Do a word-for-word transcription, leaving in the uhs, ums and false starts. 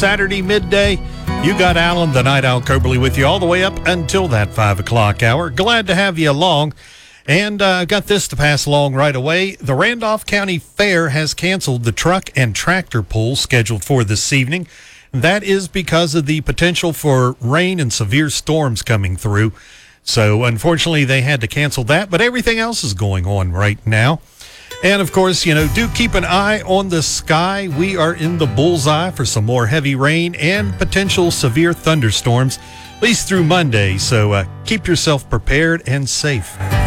Saturday midday. You got Alan, the Night Owl Coberly, with you all the way up until that five o'clock hour. Glad to have you along. And uh, got this to pass along right away. The Randolph County Fair has canceled the truck and tractor pull scheduled for this evening. That is because of the potential for rain and severe storms coming through. So unfortunately, they had to cancel that, but everything else is going on right now. And of course, you know, do keep an eye on the sky. We are in the bullseye for some more heavy rain and potential severe thunderstorms, at least through Monday. So uh, keep yourself prepared and safe.